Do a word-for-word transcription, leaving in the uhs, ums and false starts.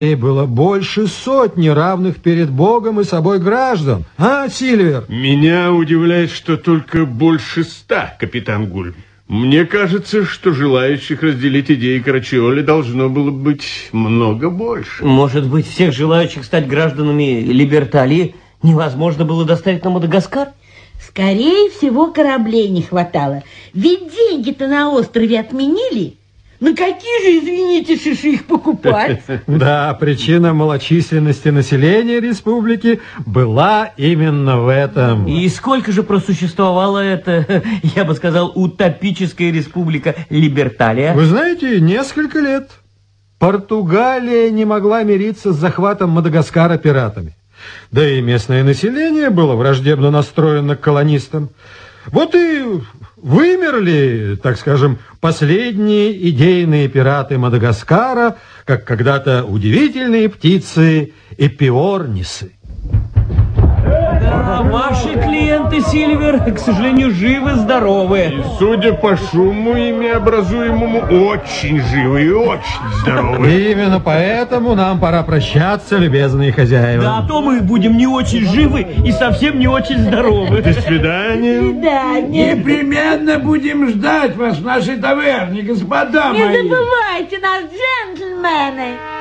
И было больше сотни равных перед Богом и собой граждан. А, Сильвер? Меня удивляет, что только больше ста, капитан Гуль. Мне кажется, что желающих разделить идеи Карачиоли должно было быть много больше. Может быть, всех желающих стать гражданами Либерталии невозможно было доставить на Мадагаскар? Скорее всего, кораблей не хватало. Ведь деньги-то на острове отменили. Ну какие же, извините, шиши их покупать? Да, причина малочисленности населения республики была именно в этом. И сколько же просуществовала эта, я бы сказал, утопическая республика Либерталия? Вы знаете, несколько лет. Португалия не могла мириться с захватом Мадагаскара пиратами. Да и местное население было враждебно настроено к колонистам. Вот и вымерли, так скажем, последние идейные пираты Мадагаскара, как когда-то удивительные птицы эпиорнисы. Да, ваши клиенты, Сильвер, к сожалению, живы-здоровы. И, судя по шуму, ими образуемому, очень живы и очень здоровы. И именно поэтому нам пора прощаться, любезные хозяева. Да, а то мы будем не очень живы и совсем не очень здоровы. До свидания. До свидания. Непременно будем ждать вас в нашей таверне, господа Не мои. забывайте нас, джентльмены.